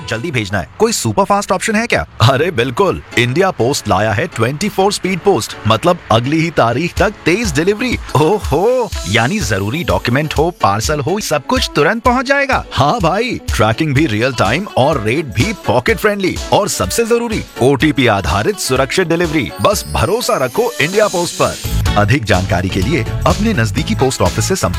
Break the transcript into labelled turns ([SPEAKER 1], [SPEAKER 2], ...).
[SPEAKER 1] जल्दी भेजना है। कोई सुपर फास्ट ऑप्शन है क्या? अरे बिल्कुल, इंडिया पोस्ट लाया है 24 स्पीड पोस्ट, मतलब अगली ही तारीख तक तेज डिलीवरी। ओहो, यानी जरूरी डॉक्यूमेंट हो, पार्सल हो, सब कुछ तुरंत पहुंच जाएगा। हाँ भाई, ट्रैकिंग भी रियल टाइम और रेट भी पॉकेट फ्रेंडली, और सबसे जरूरी OTP आधारित सुरक्षित डिलीवरी। बस भरोसा रखो इंडिया पोस्ट पर। अधिक जानकारी के लिए अपने नजदीकी पोस्ट ऑफिस से संपर्क